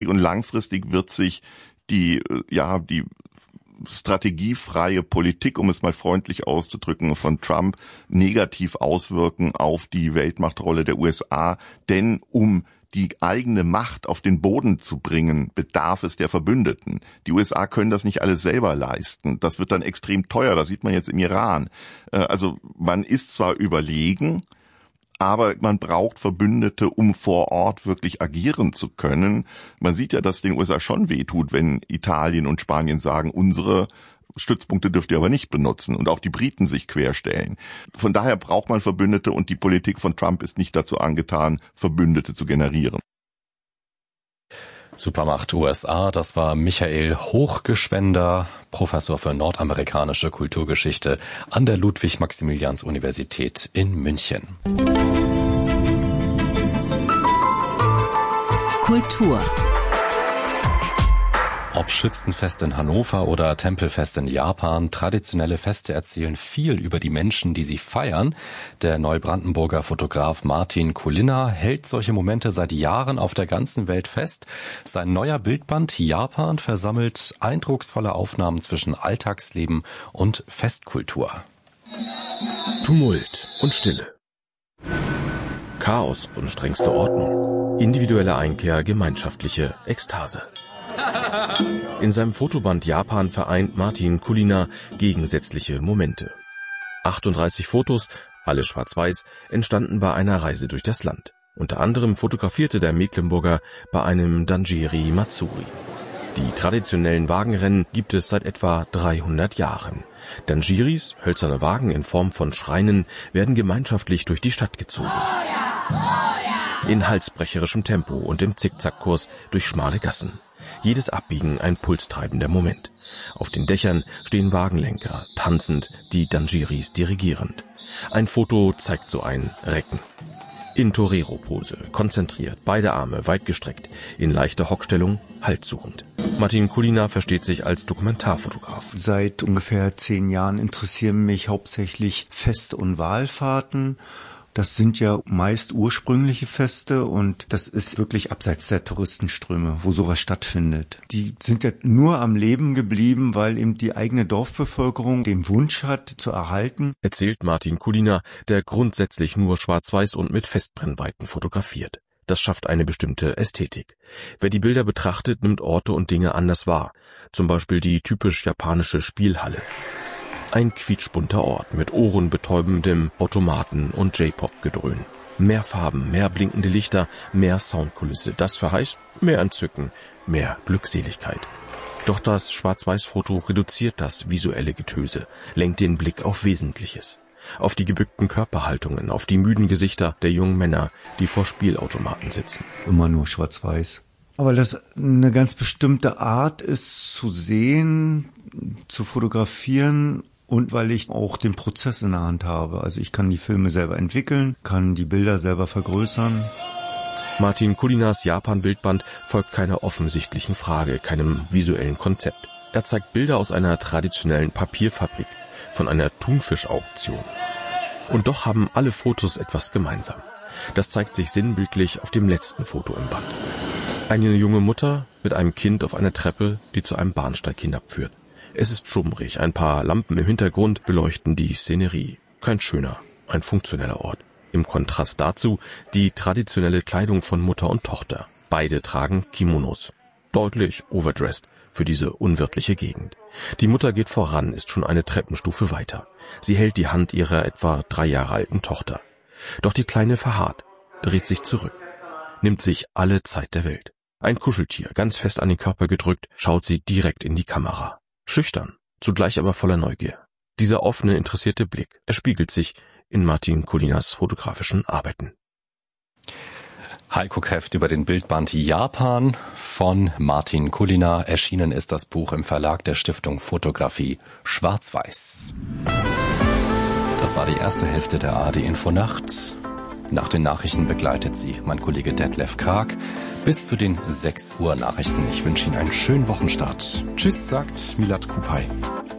Und langfristig wird sich die strategiefreie Politik, um es mal freundlich auszudrücken, von Trump negativ auswirken auf die Weltmachtrolle der USA. Denn um die eigene Macht auf den Boden zu bringen, bedarf es der Verbündeten. Die USA können das nicht alles selber leisten. Das wird dann extrem teuer. Das sieht man jetzt im Iran. Also man ist zwar überlegen, aber man braucht Verbündete, um vor Ort wirklich agieren zu können. Man sieht ja, dass den USA schon wehtut, wenn Italien und Spanien sagen, unsere Stützpunkte dürft ihr aber nicht benutzen, und auch die Briten sich querstellen. Von daher braucht man Verbündete, und die Politik von Trump ist nicht dazu angetan, Verbündete zu generieren. Supermacht USA, das war Michael Hochgeschwender, Professor für nordamerikanische Kulturgeschichte an der Ludwig-Maximilians-Universität in München. Kultur. Ob Schützenfest in Hannover oder Tempelfest in Japan, traditionelle Feste erzählen viel über die Menschen, die sie feiern. Der Neubrandenburger Fotograf Martin Kulina hält solche Momente seit Jahren auf der ganzen Welt fest. Sein neuer Bildband Japan versammelt eindrucksvolle Aufnahmen zwischen Alltagsleben und Festkultur. Tumult und Stille. Chaos und strengste Ordnung. Individuelle Einkehr, gemeinschaftliche Ekstase. In seinem Fotoband Japan vereint Martin Kulina gegensätzliche Momente. 38 Fotos, alle schwarz-weiß, entstanden bei einer Reise durch das Land. Unter anderem fotografierte der Mecklenburger bei einem Danjiri Matsuri. Die traditionellen Wagenrennen gibt es seit etwa 300 Jahren. Danjiris, hölzerne Wagen in Form von Schreinen, werden gemeinschaftlich durch die Stadt gezogen. In halsbrecherischem Tempo und im Zickzackkurs durch schmale Gassen. Jedes Abbiegen ein pulstreibender Moment. Auf den Dächern stehen Wagenlenker, tanzend, die Danjiris dirigierend. Ein Foto zeigt so ein Recken. In Torero-Pose, konzentriert, beide Arme weit gestreckt, in leichter Hockstellung, haltsuchend. Martin Kulina versteht sich als Dokumentarfotograf. Seit ungefähr 10 Jahren interessieren mich hauptsächlich Feste und Wallfahrten. Das sind ja meist ursprüngliche Feste, und das ist wirklich abseits der Touristenströme, wo sowas stattfindet. Die sind ja nur am Leben geblieben, weil eben die eigene Dorfbevölkerung den Wunsch hat, zu erhalten. Erzählt Martin Kulina, der grundsätzlich nur schwarz-weiß und mit Festbrennweiten fotografiert. Das schafft eine bestimmte Ästhetik. Wer die Bilder betrachtet, nimmt Orte und Dinge anders wahr. Zum Beispiel die typisch japanische Spielhalle. Ein quietschbunter Ort mit ohrenbetäubendem Automaten und J-Pop-Gedröhn. Mehr Farben, mehr blinkende Lichter, mehr Soundkulisse. Das verheißt mehr Entzücken, mehr Glückseligkeit. Doch das Schwarz-Weiß-Foto reduziert das visuelle Getöse, lenkt den Blick auf Wesentliches. Auf die gebückten Körperhaltungen, auf die müden Gesichter der jungen Männer, die vor Spielautomaten sitzen. Immer nur schwarz-weiß. Aber das eine ganz bestimmte Art ist, zu sehen, zu fotografieren. Und weil ich auch den Prozess in der Hand habe. Also ich kann die Filme selber entwickeln, kann die Bilder selber vergrößern. Martin Kulinas Japan-Bildband folgt keiner offensichtlichen Frage, keinem visuellen Konzept. Er zeigt Bilder aus einer traditionellen Papierfabrik, von einer Thunfischauktion. Und doch haben alle Fotos etwas gemeinsam. Das zeigt sich sinnbildlich auf dem letzten Foto im Band. Eine junge Mutter mit einem Kind auf einer Treppe, die zu einem Bahnsteig hinabführt. Es ist schummrig, ein paar Lampen im Hintergrund beleuchten die Szenerie. Kein schöner, ein funktioneller Ort. Im Kontrast dazu die traditionelle Kleidung von Mutter und Tochter. Beide tragen Kimonos. Deutlich overdressed für diese unwirtliche Gegend. Die Mutter geht voran, ist schon eine Treppenstufe weiter. Sie hält die Hand ihrer etwa 3 Jahre alten Tochter. Doch die Kleine verharrt, dreht sich zurück, nimmt sich alle Zeit der Welt. Ein Kuscheltier, ganz fest an den Körper gedrückt, schaut sie direkt in die Kamera. Schüchtern, zugleich aber voller Neugier. Dieser offene, interessierte Blick, er spiegelt sich in Martin Kulinas fotografischen Arbeiten. Heiko Kräft über den Bildband Japan von Martin Kulina. Erschienen ist das Buch im Verlag der Stiftung Fotografie Schwarz-Weiß. Das war die erste Hälfte der ARD Infonacht. Nach den Nachrichten begleitet sie mein Kollege Detlef Karg bis zu den 6 Uhr Nachrichten. Ich wünsche Ihnen einen schönen Wochenstart. Tschüss, sagt Milad Kupay.